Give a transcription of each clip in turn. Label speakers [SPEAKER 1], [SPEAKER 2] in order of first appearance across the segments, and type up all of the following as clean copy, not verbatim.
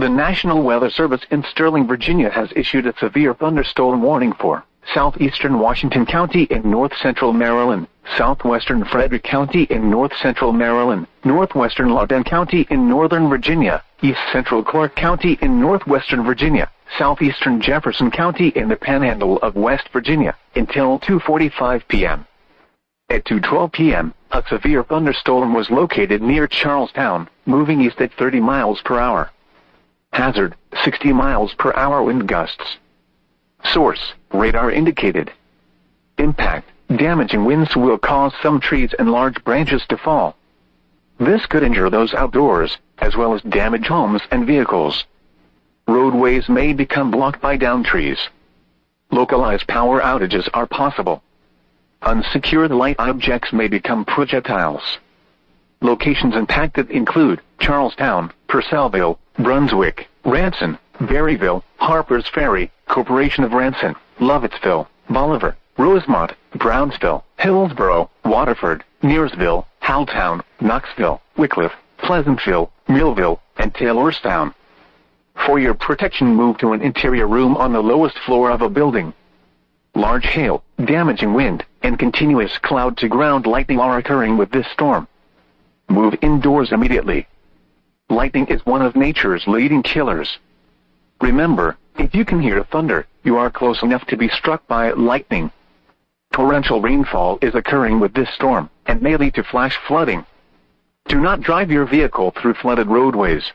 [SPEAKER 1] The National Weather Service in Sterling, Virginia has issued a severe thunderstorm warning for southeastern Washington County in north-central Maryland, southwestern Frederick County in north-central Maryland, northwestern Loudoun County in northern Virginia, east-central Clark County in northwestern Virginia, southeastern Jefferson County in the panhandle of West Virginia, until 2:45 p.m. At 2:12 p.m., a severe thunderstorm was located near Charlestown, moving east at 30 miles per hour. Hazard, 60 miles per hour wind gusts. Source, radar indicated. Impact, damaging winds will cause some trees and large branches to fall. This could injure those outdoors, as well as damage homes and vehicles. Roadways may become blocked by downed trees. Localized power outages are possible. Unsecured light objects may become projectiles. Locations impacted include Charlestown, Purcellville, Brunswick, Ranson, Berryville, Harpers Ferry, Corporation of Ranson, Lovettsville, Bolivar, Rosemont, Brownsville, Hillsborough, Waterford, Nearsville, Howtown, Knoxville, Wickliffe, Pleasantville, Millville, and Taylorstown. For your protection, move to an interior room on the lowest floor of a building. Large hail, damaging wind, and continuous cloud-to-ground lightning are occurring with this storm. Move indoors immediately. Lightning is one of nature's leading killers. Remember, if you can hear thunder, you are close enough to be struck by lightning. Torrential rainfall is occurring with this storm, and may lead to flash flooding. Do not drive your vehicle through flooded roadways.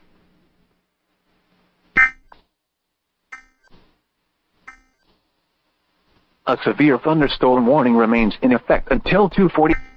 [SPEAKER 1] A severe thunderstorm warning remains in effect until 2:40.